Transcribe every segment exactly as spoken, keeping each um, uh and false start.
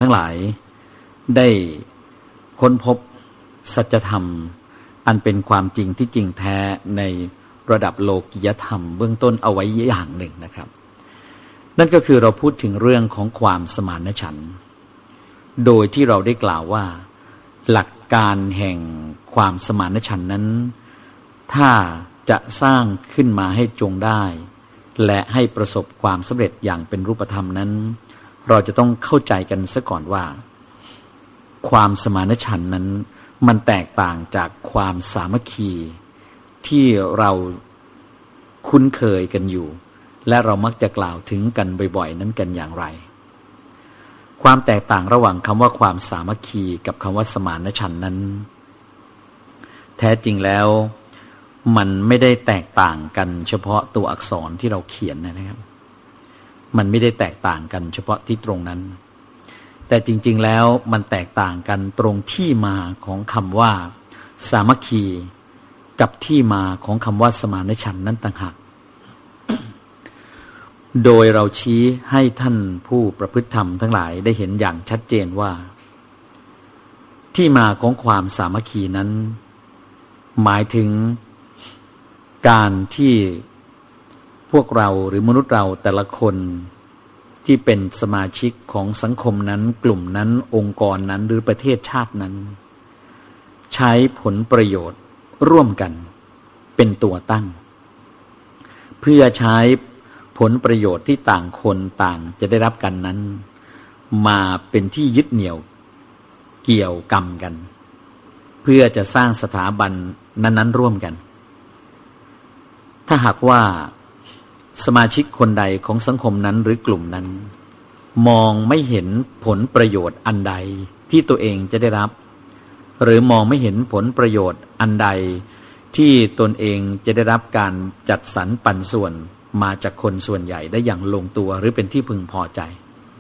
ทั้งหลายได้ค้นพบสัจธรรมอันเป็นความจริงที่จริงแท้ในระดับโลกิยธรรมเบื้องต้นเอาไว้อย่างหนึ่งนะครับนั่นก็คือเราพูดถึงเรื่องของความสมานฉันท์โดยที่เราได้กล่าวว่าหลักการแห่งความสมานฉันท์นั้นถ้าจะสร้างขึ้นมาให้จงได้และให้ประสบความสำเร็จอย่างเป็นรูปธรรมนั้นเราจะต้องเข้าใจกันซะก่อนว่าความสมานฉันท์นั้นมันแตกต่างจากความสามัคคีที่เราคุ้นเคยกันอยู่และเรามักจะกล่าวถึงกันบ่อยๆนั้นกันอย่างไรความแตกต่างระหว่างคำว่าความสามัคคีกับคำว่าสมานฉันท์นั้นแท้จริงแล้วมันไม่ได้แตกต่างกันเฉพาะตัวอักษรที่เราเขียนนะครับมันไม่ได้แตกต่างกันเฉพาะที่ตรงนั้นแต่จริงๆแล้วมันแตกต่างกันตรงที่มาของคำว่าสามัคคีกับที่มาของคำว่าสมานฉันท์นั้นต่างหากโดยเราชี้ให้ท่านผู้ประพฤติธรรมทั้งหลายได้เห็นอย่างชัดเจนว่าที่มาของความสามัคคีนั้นหมายถึงการที่พวกเราหรือมนุษย์เราแต่ละคนที่เป็นสมาชิกของสังคมนั้นกลุ่มนั้นองค์กรนั้นหรือประเทศชาตินั้นใช้ผลประโยชน์ร่วมกันเป็นตัวตั้งเพื่อใช้ผลประโยชน์ที่ต่างคนต่างจะได้รับกันนั้นมาเป็นที่ยึดเหนี่ยวเกี่ยวกรรมกันเพื่อจะสร้างสถาบันนั้นๆร่วมกันถ้าหากว่าสมาชิกคนใดของสังคมนั้นหรือกลุ่มนั้นมองไม่เห็นผลประโยชน์อันใดที่ตัวเองจะได้รับหรือมองไม่เห็นผลประโยชน์อันใดที่ตนเองจะได้รับการจัดสรรปันส่วนมาจากคนส่วนใหญ่ได้อย่างลงตัวหรือเป็นที่พึงพอใจ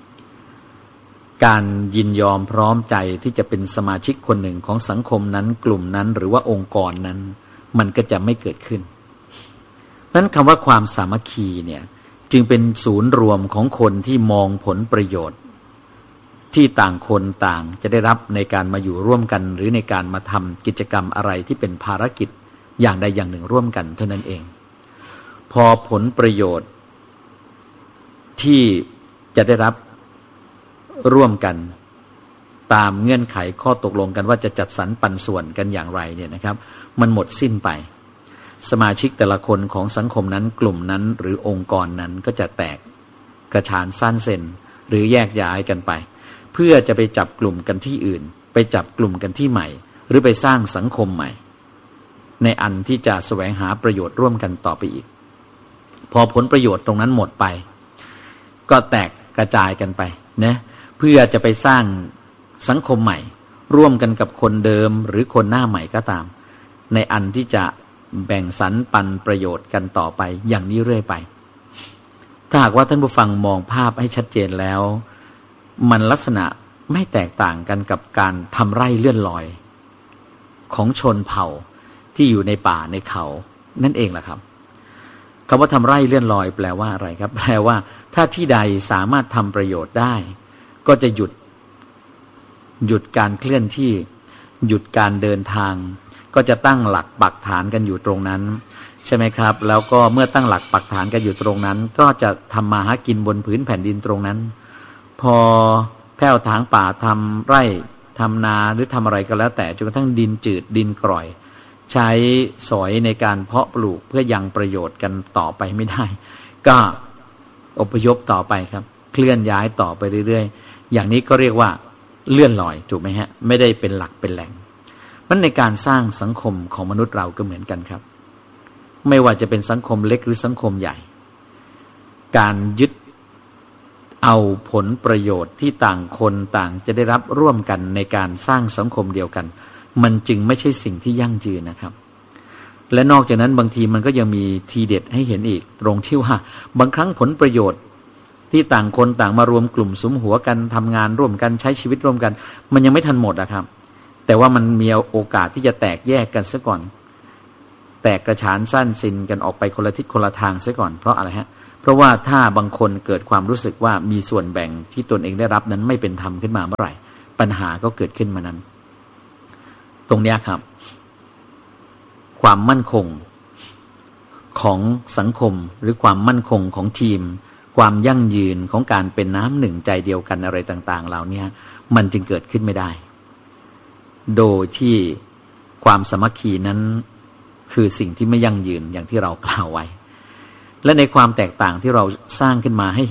การยินยอมพร้อมใจที่จะเป็นสมาชิกคนหนึ่งของสังคมนั้นกลุ่มนั้นหรือว่าองค์กรนั้นมันก็จะไม่เกิดขึ้นเพราะฉะนั้นคำว่าความสามัคคีเนี่ยจึงเป็นศูนย์รวมของคนที่มองผลประโยชน์ที่ต่างคนต่างจะได้รับในการมาอยู่ร่วมกันหรือในการมาทำกิจกรรมอะไรที่เป็นภารกิจอย่างใดอย่างหนึ่งร่วมกันเท่านั้นเองพอผลประโยชน์ที่จะได้รับร่วมกันตามเงื่อนไขข้อตกลงกันว่าจะจัดสรรปันส่วนกันอย่างไรเนี่ยนะครับมันหมดสิ้นไปสมาชิกแต่ละคนของสังคมนั้นกลุ่มนั้นหรือองค์กรนั้นก็จะแตกกระชานสั้นเส้นหรือแยกย้ายกันไปเพื่อจะไปจับกลุ่มกันที่อื่นไปจับกลุ่มกันที่ใหม่หรือไปสร้างสังคมใหม่ในอันที่จะแสวงหาประโยชน์ร่วมกันต่อไปอีกพอผลประโยชน์ตรงนั้นหมดไปก็แตกกระจายกันไปนะเพื่อจะไปสร้างสังคมใหม่ร่วมกันกับคนเดิมหรือคนหน้าใหม่ก็ตามในอันที่จะแบ่งสรรปันประโยชน์กันต่อไปอย่างนี้เรื่อยไปถ้าหากว่าท่านผู้ฟังมองภาพให้ชัดเจนแล้วมันลักษณะไม่แตกต่างกันกับการทำไร่เลื่อนลอยของชนเผ่าที่อยู่ในป่าในเขานั่นเองแหละครับคำว่าทำไร่เลื่อนลอยแปลว่าอะไรครับแปลว่าถ้าที่ใดสามารถทำประโยชน์ได้ก็จะหยุดหยุดการเคลื่อนที่หยุดการเดินทางก็จะตั้งหลักปักฐานกันอยู่ตรงนั้นใช่ไหมครับแล้วก็เมื่อตั้งหลักปักฐานกันอยู่ตรงนั้นก็จะทำมาหากินบนผืนแผ่นดินตรงนั้นพอแผ่วถางป่าทำไร่ทำนาหรือทำอะไรก็แล้วแต่จนกระทั่งดินจืดดินกร่อยใช้สอยในการเพาะปลูกเพื่อยังประโยชน์กันต่อไปไม่ได้ก็อพยพต่อไปครับเคลื่อนย้ายต่อไปเรื่อยๆอย่างนี้ก็เรียกว่าเลื่อนลอยถูกไหมฮะไม่ได้เป็นหลักเป็นแหล่งมันในการสร้างสังคมของมนุษย์เราก็เหมือนกันครับไม่ว่าจะเป็นสังคมเล็กหรือสังคมใหญ่การยึดเอาผลประโยชน์ที่ต่างคนต่างจะได้รับร่วมกันในการสร้างสังคมเดียวกันมันจึงไม่ใช่สิ่งที่ยั่งยืนนะครับและนอกจากนั้นบางทีมันก็ยังมีทีเด็ดให้เห็นอีกตรงที่ว่าบางครั้งผลประโยชน์ที่ต่างคนต่างมารวมกลุ่มสุมหัวกันทำงานร่วมกันใช้ชีวิตร่วมกันมันยังไม่ทันหมดนะครับแต่ว่ามันมีโอกาสที่จะแตกแยกกันซะก่อนแตกกระฉานสั้นซินกันออกไปคนละทิศคนละทางซะก่อนเพราะอะไรฮะเพราะว่าถ้าบางคนเกิดความรู้สึกว่ามีส่วนแบ่งที่ตนเองได้รับนั้นไม่เป็นธรรมขึ้นมาเมื่อไหร่ปัญหาก็เกิดขึ้นมานั้นตรงนี้ครับความมั่นคงของสังคมหรือความมั่นคงของทีมความยั่งยืนของการเป็นน้ำหนึ่งใจเดียวกันอะไรต่างๆเหล่านี้มันจึงเกิดขึ้นไม่ได้โดยที่ความสามัคคีนั้นคือสิ่งที่ไม่ยั่งยืนอย่างที่เรากล่าวไว้และในความแตกต่างที่เราสร้างขึ้นมาให้